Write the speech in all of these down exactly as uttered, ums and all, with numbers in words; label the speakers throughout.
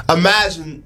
Speaker 1: Imagine,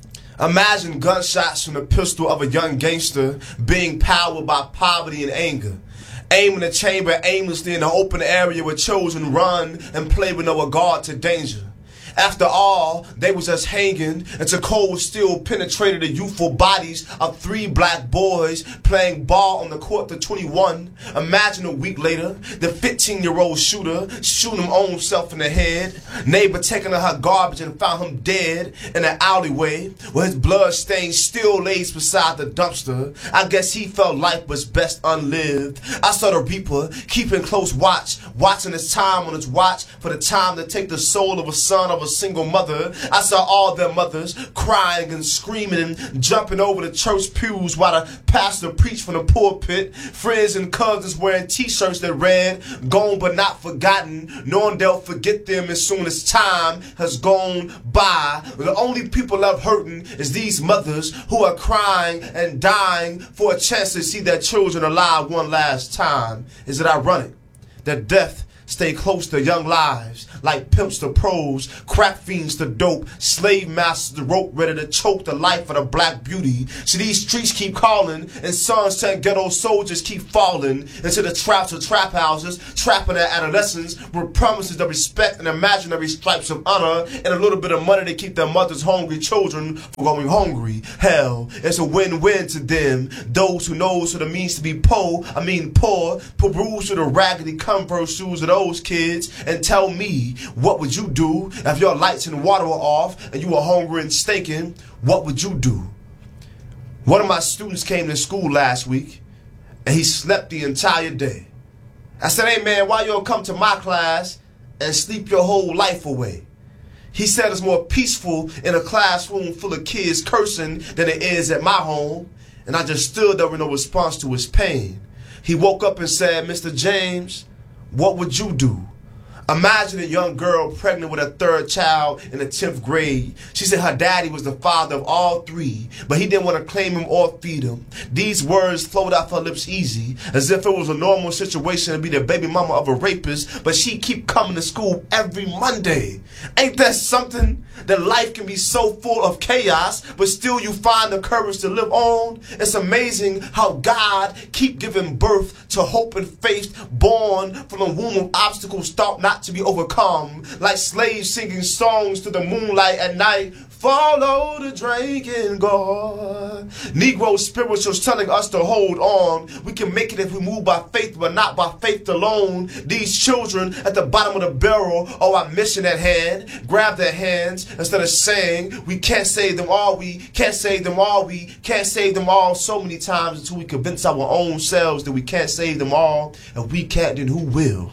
Speaker 1: imagine gunshots from the pistol of a young gangster being powered by poverty and anger. Aim in the chamber aimlessly in the open area where children run and play with no regard to danger. After all, they was just hanging until cold steel penetrated the youthful bodies of three black boys playing ball on the court to twenty-one. Imagine a week later, the fifteen-year-old shooter shooting his own self in the head. Neighbor taking her garbage and found him dead in an alleyway where his blood stain still lays beside the dumpster. I guess he felt life was best unlived. I saw the Reaper keeping close watch, watching his time on his watch for the time to take the soul of a son of a single mother. I saw all their mothers crying and screaming and jumping over the church pews while the pastor preached from the pulpit. Friends and cousins wearing t-shirts that read, "Gone but not forgotten," knowing they'll forget them as soon as time has gone by. The only people left hurting is these mothers who are crying and dying for a chance to see their children alive one last time. Is it ironic that death stay close to young lives, like pimps to pros, crack fiends to dope, slave masters to rope, ready to choke the life of the black beauty? So these streets keep calling, and sons and ghetto soldiers keep falling into the traps of trap houses, trapping their adolescents with promises of respect and imaginary stripes of honor, and a little bit of money to keep their mothers' hungry children from going hungry. Hell, it's a win-win to them. Those who knows what it means to be poor, I mean poor, peruse through the raggedy Converse shoes of those kids and tell me, what would you do if your lights and water were off and you were hungry and stinking? What would you do? One of my students came to school last week and he slept the entire day. I said, "Hey man, why you don't come to my class and sleep your whole life away?" He said it's more peaceful in a classroom full of kids cursing than it is at my home. And I just stood there with no response to his pain. He woke up and said, "Mister James, what would you do?" Imagine a young girl pregnant with a third child in the tenth grade. She said her daddy was the father of all three, but he didn't want to claim him or feed him. These words flowed off her lips easy, as if it was a normal situation to be the baby mama of a rapist, but she keep coming to school every Monday. Ain't that something? That life can be so full of chaos, but still you find the courage to live on. It's amazing how God keep giving birth to hope and faith, born from a womb of obstacles thought not to be overcome, like slaves singing songs to the moonlight at night. Follow the drinking God. Negro spirituals telling us to hold on. We can make it if we move by faith, but not by faith alone. These children at the bottom of the barrel are our mission at hand. Grab their hands instead of saying we can't save them all, we can't save them all, we can't save them all so many times until we convince our own selves that we can't save them all. And we can't, then who will?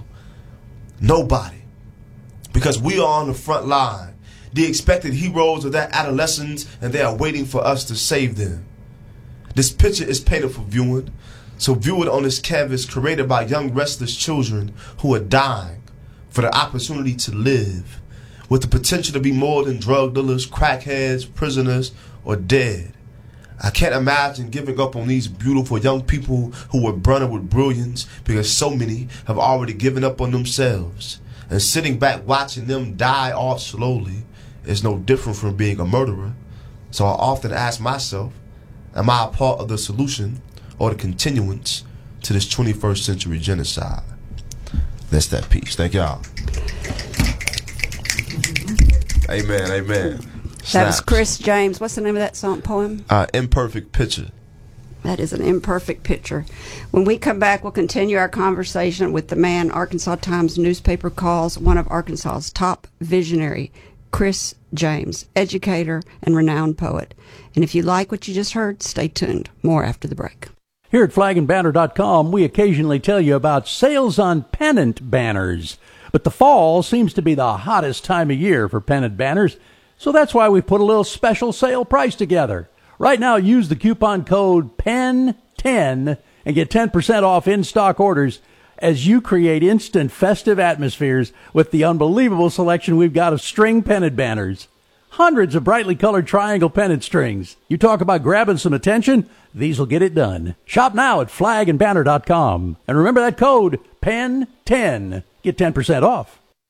Speaker 1: Nobody. Because we are on the front line, the expected heroes of that adolescence, and they are waiting for us to save them. This picture is painted for viewing, so view it on this canvas created by young restless children who are dying for the opportunity to live, with the potential to be more than drug dealers, crackheads, prisoners, or dead. I can't imagine giving up on these beautiful young people who were burning with brilliance, because so many have already given up on themselves. And sitting back watching them die off slowly is no different from being a murderer. So I often ask myself, am I a part of the solution or the continuance to this twenty-first century genocide? That's that piece. Thank y'all. Amen, amen. Snaps.
Speaker 2: That was Chris James. What's the name of that song poem?
Speaker 1: Uh, Imperfect Picture.
Speaker 2: That is an imperfect picture. When we come back, we'll continue our conversation with the man Arkansas Times newspaper calls one of Arkansas's top visionary, Chris James, educator and renowned poet. And if you like what you just heard, stay tuned. More after the break.
Speaker 3: Here at flag and banner dot com, we occasionally tell you about sales on pennant banners. But the fall seems to be the hottest time of year for pennant banners, so that's why we put a little special sale price together. Right now, use the coupon code P E N ten and get ten percent off in-stock orders as you create instant festive atmospheres with the unbelievable selection we've got of string pennant banners. Hundreds of brightly colored triangle pennant strings. You talk about grabbing some attention? These will get it done. Shop now at flag and banner dot com. And remember that code, P E N ten. Get ten percent off.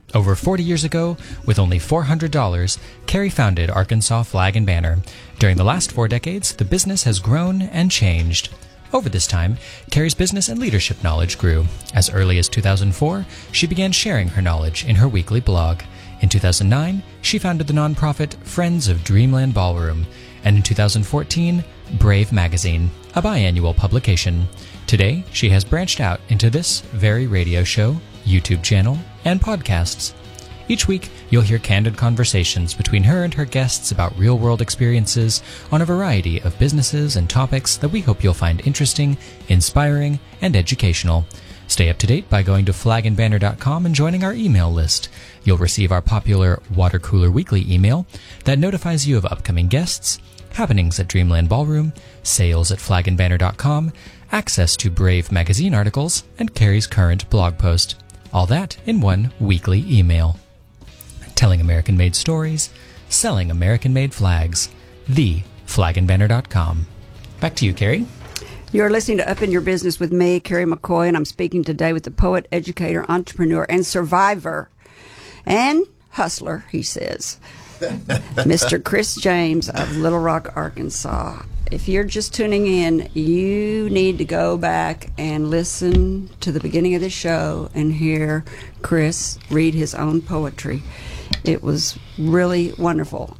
Speaker 4: Over forty years ago, with only four hundred dollars, Carrie founded Arkansas Flag and Banner. During the last four decades, the business has grown and changed. Over this time, Carrie's business and leadership knowledge grew. As early as two thousand four, she began sharing her knowledge in her weekly blog. In two thousand nine, she founded the nonprofit Friends of Dreamland Ballroom. And in two thousand fourteen, Brave Magazine, a biannual publication. Today, she has branched out into this very radio show, YouTube channel, and podcasts. Each week, you'll hear candid conversations between her and her guests about real-world experiences on a variety of businesses and topics that we hope you'll find interesting, inspiring, and educational. Stay up to date by going to flag and banner dot com and joining our email list. You'll receive our popular Water Cooler Weekly email that notifies you of upcoming guests, happenings at Dreamland Ballroom, sales at flag and banner dot com, access to Brave magazine articles, and Carrie's current blog post. All that in one weekly email. Telling American-made stories, selling American-made flags. The flag and banner dot com. Back to you, Carrie.
Speaker 2: You're listening to Up in Your Business with me, Carrie McCoy, and I'm speaking today with the poet, educator, entrepreneur, and survivor, and hustler, he says, Mister Chris James of Little Rock, Arkansas. If you're just tuning in, you need to go back and listen to the beginning of the show and hear Chris read his own poetry. It was really wonderful.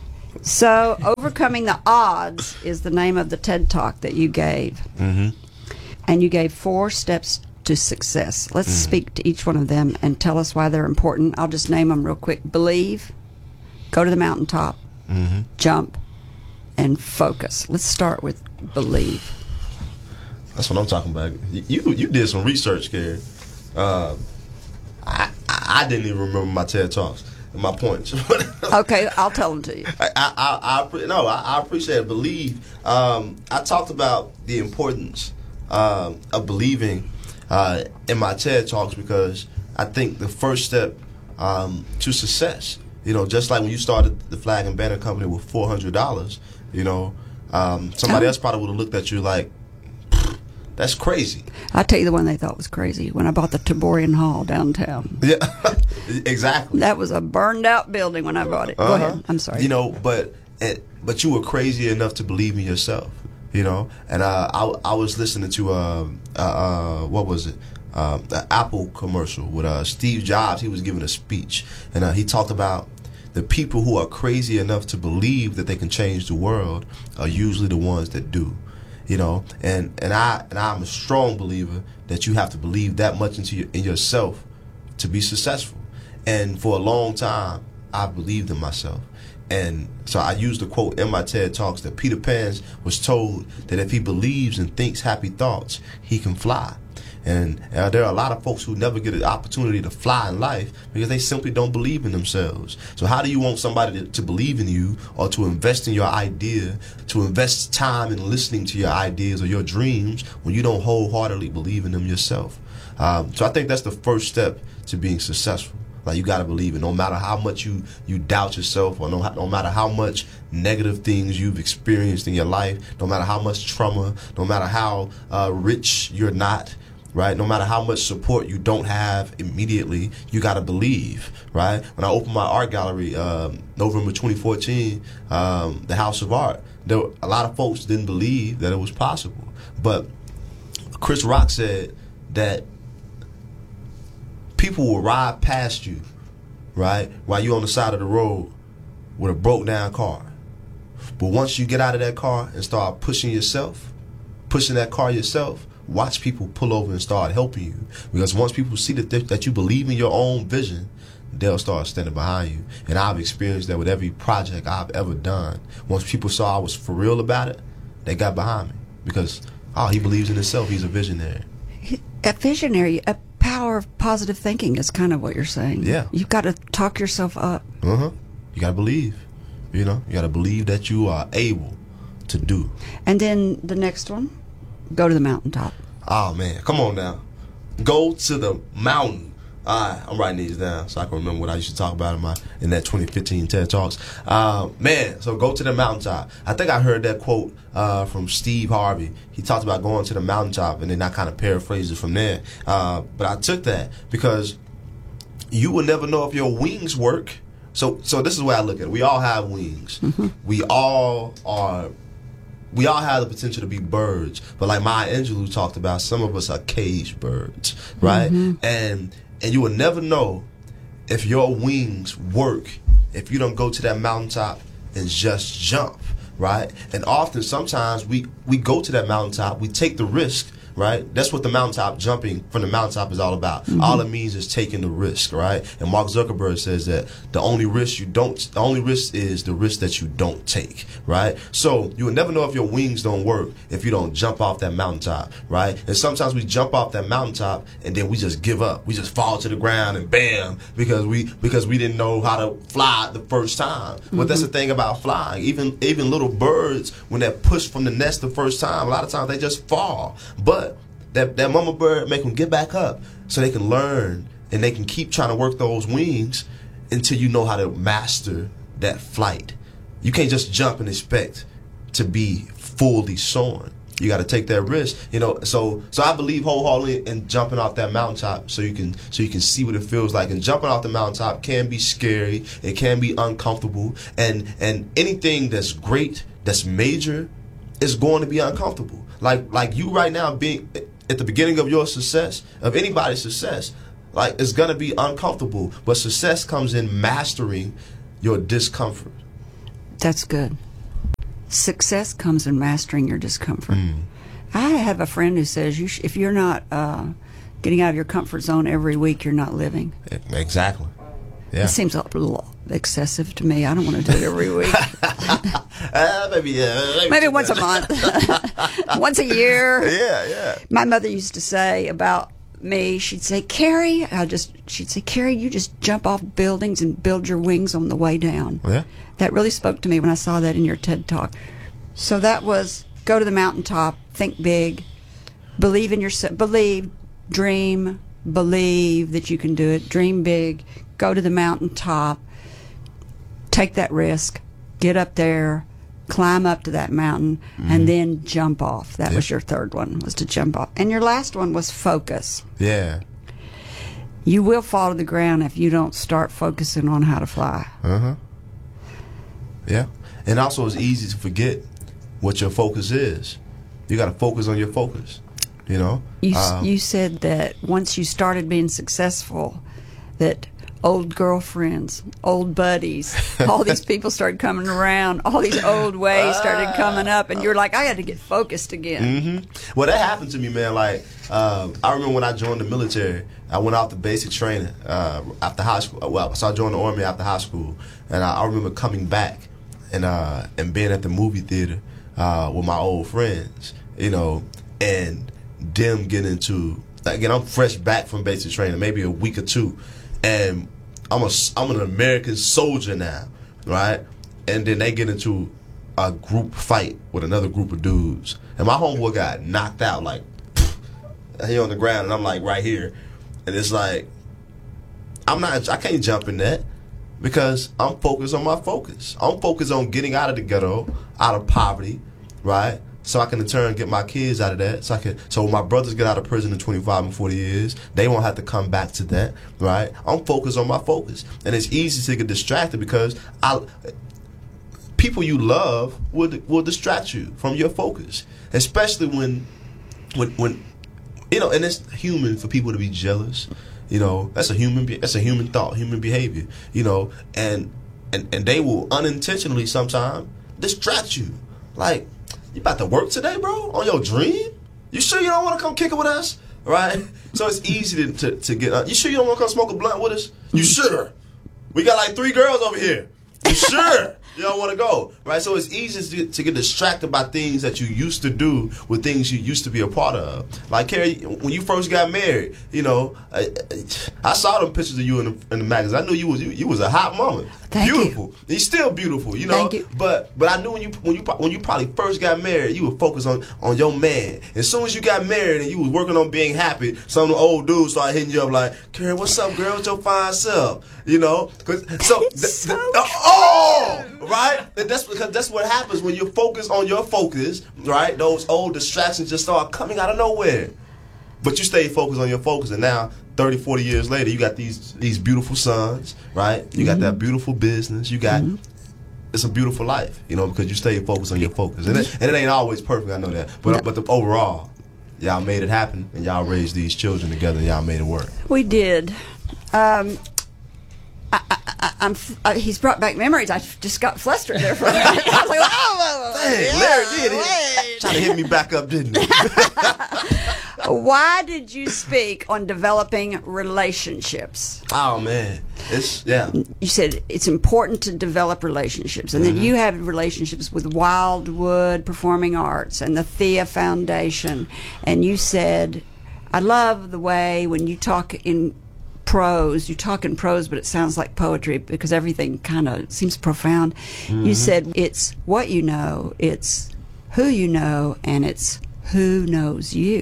Speaker 2: So, Overcoming the Odds is the name of the TED Talk that you gave.
Speaker 1: Mm-hmm.
Speaker 2: And you gave four steps to success. Let's mm-hmm. speak to each one of them and tell us why they're important. I'll just name them real quick. Believe, go to the mountaintop, mm-hmm. jump, and focus. Let's start with believe.
Speaker 1: That's what I'm talking about. You you did some research, Gary. Uh, I I didn't even remember my TED Talks and my points.
Speaker 2: Okay, I'll tell them to you.
Speaker 1: I I, I, I no, I, I appreciate it. Believe. Um, I talked about the importance um, of believing uh, in my TED Talks because I think the first step um, to success, you know, just like when you started the Flag and Banner Company with four hundred dollars. You know, um, somebody else probably would have looked at you like, that's crazy.
Speaker 2: I'll tell you the one they thought was crazy when I bought the Taborian Hall downtown.
Speaker 1: Yeah, exactly.
Speaker 2: That was a burned out building when I bought it. Go
Speaker 1: uh-huh.
Speaker 2: ahead. I'm sorry.
Speaker 1: You know, but it, but you were crazy enough to believe in yourself. You know, and uh, I I was listening to uh, uh, uh what was it? Um, the Apple commercial with uh, Steve Jobs. He was giving a speech, and uh, he talked about the people who are crazy enough to believe that they can change the world are usually the ones that do, you know. And and I and I'm a strong believer that you have to believe that much into your, in yourself to be successful. And for a long time, I believed in myself. And so I used a quote in my TED Talks that Peter Pan was told that if he believes and thinks happy thoughts, he can fly. And uh, there are a lot of folks who never get an opportunity to fly in life because they simply don't believe in themselves. So how do you want somebody to, to believe in you or to invest in your idea, to invest time in listening to your ideas or your dreams when you don't wholeheartedly believe in them yourself? Um, so I think that's the first step to being successful. Like, you got to believe it. No matter how much you, you doubt yourself, or no, no matter how much negative things you've experienced in your life, no matter how much trauma, no matter how uh, rich you're not, right? No matter how much support you don't have immediately, you got to believe, right? When I opened my art gallery, um, November twenty fourteen, um, the House of Art, there were, a lot of folks didn't believe that it was possible. But Chris Rock said that people will ride past you, right, while you're on the side of the road with a broke down car. But once you get out of that car and start pushing yourself, pushing that car yourself, watch people pull over and start helping you. Because once people see that th- that you believe in your own vision, they'll start standing behind you. And I've experienced that with every project I've ever done. Once people saw I was for real about it, they got behind me. Because, oh, he believes in himself. He's a visionary.
Speaker 2: A visionary, a power of positive thinking is kind of what you're saying.
Speaker 1: Yeah.
Speaker 2: You've got to talk yourself up.
Speaker 1: Uh-huh. You got to believe. You know, you got to believe that you are able to do.
Speaker 2: And then the next one, go to the mountaintop.
Speaker 1: Oh, man. Come on now. Go to the mountain. All right, I'm writing these down so I can remember what I used to talk about in my in that twenty fifteen TED Talks. Uh, man, so go to the mountaintop. I think I heard that quote uh, from Steve Harvey. He talked about going to the mountaintop, and then I kind of paraphrased it from there. Uh, but I took that because you will never know if your wings work. So, so this is the way I look at it. We all have wings. Mm-hmm. We all are. We all have the potential to be birds, but like Maya Angelou talked about, some of us are caged birds, right? Mm-hmm. And and you will never know if your wings work if you don't go to that mountaintop and just jump, right? And often, sometimes we we go to that mountaintop, we take the risk. Right? That's what the mountaintop jumping from the mountaintop is all about. Mm-hmm. All it means is taking the risk, right? And Mark Zuckerberg says that the only risk you don't, the only risk is the risk that you don't take, right? So you will never know if your wings don't work if you don't jump off that mountaintop, right? And sometimes we jump off that mountaintop and then we just give up. We just fall to the ground and bam, because we because we didn't know how to fly the first time. Mm-hmm. But that's the thing about flying. Even even little birds, when they're pushed from the nest the first time, a lot of times they just fall. But That, that mama bird make them get back up so they can learn and they can keep trying to work those wings until you know how to master that flight. You can't just jump and expect to be fully soaring. You got to take that risk, you know. So, so I believe wholeheartedly in jumping off that mountaintop, so you can, so you can see what it feels like. And jumping off the mountaintop can be scary. It can be uncomfortable, and and anything that's great, that's major, is going to be uncomfortable. Like, like you right now being at the beginning of your success, of anybody's success, like it's gonna be uncomfortable. But success comes in mastering your discomfort.
Speaker 2: That's good. Success comes in mastering your discomfort. Mm. I have a friend who says you sh- if you're not uh, getting out of your comfort zone every week, you're not living.
Speaker 1: Exactly. Yeah.
Speaker 2: It seems a little excessive to me. I don't want to do it every week.
Speaker 1: uh, maybe, yeah, maybe,
Speaker 2: maybe once a month, once a year.
Speaker 1: Yeah, yeah.
Speaker 2: My mother used to say about me, she'd say, Carrie, I just, she'd say, Carrie, you just jump off buildings and build your wings on the way down.
Speaker 1: Yeah.
Speaker 2: That really spoke to me when I saw that in your TED Talk. So that was go to the mountaintop, think big, believe in yourself, believe, dream, believe that you can do it, dream big. Go to the mountaintop, take that risk, get up there, climb up to that mountain, mm-hmm. and then jump off. That yep. was your third one, was to jump off. And your last one was focus.
Speaker 1: Yeah.
Speaker 2: You will fall to the ground if you don't start focusing on how to fly.
Speaker 1: Uh-huh. Yeah. And also it's easy to forget what your focus is. You got to focus on your focus, you know?
Speaker 2: You,
Speaker 1: um,
Speaker 2: you said that once you started being successful, that old girlfriends, old buddies, all these people started coming around, all these old ways started coming up, and you're like, I got to get focused again.
Speaker 1: Mm-hmm. Well, that happened to me, man. Like, uh, I remember when I joined the military, I went out to basic training uh, after high school. Well, so I joined the Army after high school, and I, I remember coming back and uh, and being at the movie theater uh, with my old friends, you know, and them getting into, again, I'm fresh back from basic training, maybe a week or two, and I'm a, I'm an American soldier now, right? And then they get into a group fight with another group of dudes. And my homeboy got knocked out, like, he on the ground, and I'm like right here. And it's like, I'm not, I can't jump in that because I'm focused on my focus. I'm focused on getting out of the ghetto, out of poverty, right? So I can in turn get my kids out of that. So I can, so when my brothers get out of prison in twenty-five and forty years, they won't have to come back to that, right? I'm focused on my focus, and it's easy to get distracted because I, people you love will will distract you from your focus, especially when, when when, you know, and it's human for people to be jealous. You know, that's a human that's a human thought, human behavior. You know, and and and they will unintentionally sometimes distract you, like. You about to work today, bro? On your dream? You sure you don't want to come kick it with us? Right? So it's easy to, to, to get... Uh, you sure you don't want to come smoke a blunt with us? You sure? We got like three girls over here. You sure? You don't want to go, right? So it's easy to, to get distracted by things that you used to do with things you used to be a part of. Like, Carrie, when you first got married, you know, I, I saw them pictures of you in the, in the magazine. I knew you was you, you was a hot mama.
Speaker 2: Thank
Speaker 1: beautiful.
Speaker 2: you.
Speaker 1: You're still beautiful, you know.
Speaker 2: Thank you.
Speaker 1: But but I knew when you when you when you probably first got married, you were focused on on your man. As soon as you got married and you was working on being happy, some of the old dudes started hitting you up like, Carrie, what's up, girl? What's your fine self? You know, cause so, the,
Speaker 2: so
Speaker 1: the, oh, right. And that's because that's what happens when you're focused on your focus, right? Those old distractions just start coming out of nowhere. But you stay focused on your focus, and now thirty, forty years later, you got these these beautiful sons, right? You got that beautiful business. You got, it's a beautiful life, you know, because you stay focused on your focus. And it, and it ain't always perfect, I know that. But, but the, overall, y'all made it happen, and y'all raised these children together, and y'all made it work.
Speaker 2: We did. Um, I, I, I'm. Uh, he's brought back memories. I just got flustered there for a minute. I was like, "Oh, whoa, whoa,
Speaker 1: Hey,
Speaker 2: yeah,
Speaker 1: Larry did it.
Speaker 2: wait."
Speaker 1: Trying to hit me back up, didn't he?
Speaker 2: Why did you speak on developing relationships?
Speaker 1: Oh man, it's yeah.
Speaker 2: You said it's important to develop relationships, and
Speaker 1: Mm-hmm.
Speaker 2: then you have relationships with Wildwood Performing Arts and the Thea Foundation, and you said, "I love the way when you talk in." Prose, you talk in prose, but it sounds like poetry because everything kind of seems profound.
Speaker 1: Mm-hmm.
Speaker 2: You said it's what you know, it's who you know, and it's who knows you.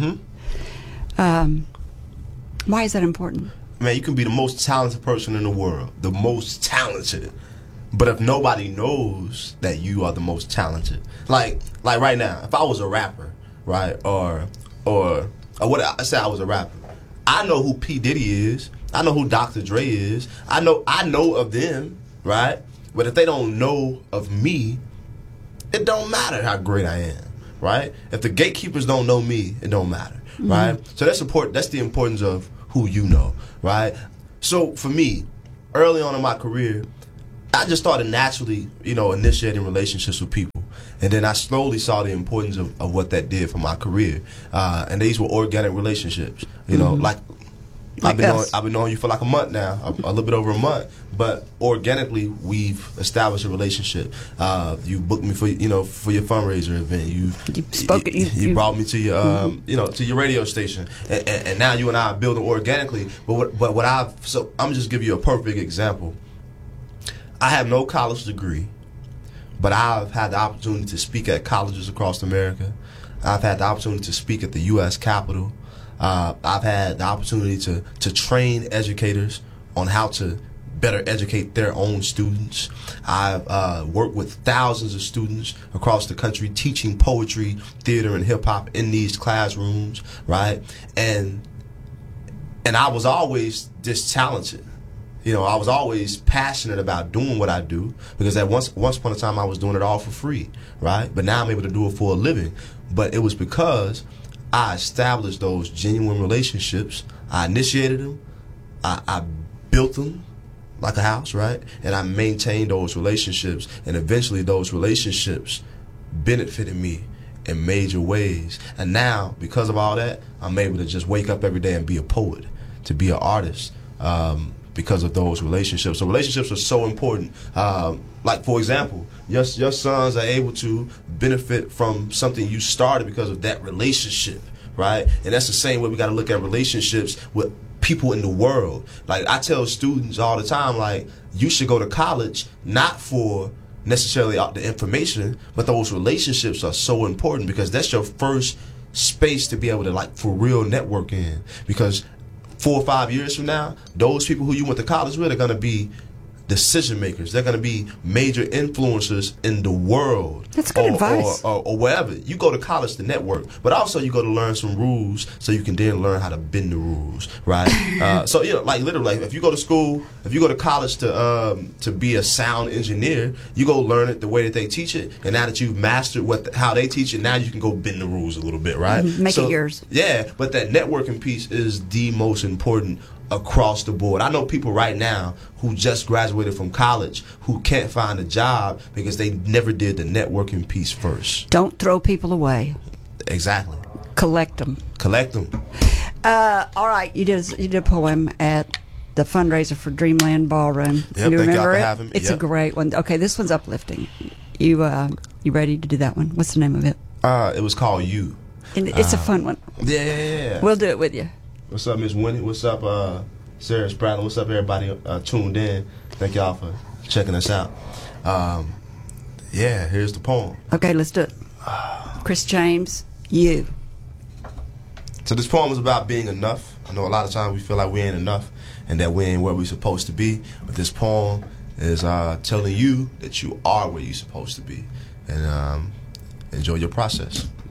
Speaker 1: Mm-hmm.
Speaker 2: Um, why is that important?
Speaker 1: Man, you can be the most talented person in the world, the most talented, but if nobody knows that you are the most talented, like like right now, if I was a rapper, right, or or or what I say, I was a rapper. I know who P. Diddy is. I know who Doctor Dre is. I know I know of them, right? But if they don't know of me, it don't matter how great I am, right? If the gatekeepers don't know me, it don't matter, mm-hmm. right? So that's important. That's the importance of who you know, right? So for me, early on in my career, I just started naturally, you know, initiating relationships with people. And then I slowly saw the importance of, of what that did for my career. Uh, and these were organic relationships. You know, mm-hmm. like,
Speaker 2: like
Speaker 1: I've been
Speaker 2: us.
Speaker 1: knowing, I've been knowing you for like a month now, a, a little bit over a month. But organically, we've established a relationship. Uh, you booked me for, you know, for your fundraiser event. You
Speaker 2: you spoke.
Speaker 1: You,
Speaker 2: you,
Speaker 1: you brought me to your, um, mm-hmm. you know, to your radio station. And, and, and now you and I are building organically. But what, but what I've so I'm just give you a perfect example. I have no college degree. But I've had the opportunity to speak at colleges across America. I've had the opportunity to speak at the U S Capitol. Uh, I've had the opportunity to, to train educators on how to better educate their own students. I've uh, worked with thousands of students across the country teaching poetry, theater, and hip-hop in these classrooms, right? And and I was always this talented. You know, I was always passionate about doing what I do because at once once upon a time I was doing it all for free, right? But now I'm able to do it for a living. But it was because I established those genuine relationships. I initiated them. I, I built them like a house, right? And I maintained those relationships. And eventually those relationships benefited me in major ways. And now, because of all that, I'm able to just wake up every day and be a poet, to be an artist. Um, because of those relationships. So relationships are so important. Um, like, for example, your, your sons are able to benefit from something you started because of that relationship, right? And that's the same way we got to look at relationships with people in the world. Like, I tell students all the time, like, you should go to college not for necessarily the information, but those relationships are so important because that's your first space to be able to, like, for real network in. Because four or five years from now, those people who you went to college with are going to be decision makers. They're going to be major influencers in the world.
Speaker 2: That's good
Speaker 1: or,
Speaker 2: advice.
Speaker 1: Or, or, or wherever. You go to college to network, but also you go to learn some rules so you can then learn how to bend the rules, right? uh, so, you know, like literally, like, if you go to school, if you go to college to um, to be a sound engineer, you go learn it the way that they teach it, and now that you've mastered what the, how they teach it, now you can go bend the rules a little bit, right?
Speaker 2: Make
Speaker 1: so,
Speaker 2: it yours.
Speaker 1: Yeah, but that networking piece is the most important across the board. I know people right now who just graduated from college who can't find a job because they never did the networking piece first.
Speaker 2: Don't throw people away.
Speaker 1: Exactly.
Speaker 2: Collect them.
Speaker 1: Collect them.
Speaker 2: Uh, all right, you did you did a poem at the fundraiser for Dreamland Ballroom.
Speaker 1: Yep,
Speaker 2: you
Speaker 1: thank
Speaker 2: remember
Speaker 1: y'all for
Speaker 2: it?
Speaker 1: having me.
Speaker 2: It's
Speaker 1: Yep.
Speaker 2: a great one. Okay, this one's uplifting. You uh, you ready to do that one? What's the name of it?
Speaker 1: Uh, it was called You.
Speaker 2: And it's
Speaker 1: uh,
Speaker 2: a fun one.
Speaker 1: Yeah, yeah, yeah.
Speaker 2: We'll do it with you.
Speaker 1: What's up, Miss Winnie? What's up, uh, Sarah Spradlin? What's up, everybody uh, tuned in? Thank y'all for checking us out. Um, yeah, here's the poem.
Speaker 2: Okay, let's do it. Chris James, You.
Speaker 1: So this poem is about being enough. I know a lot of times we feel like we ain't enough and that we ain't where we're supposed to be. But this poem is uh, telling you that you are where you're supposed to be. And um, enjoy your process.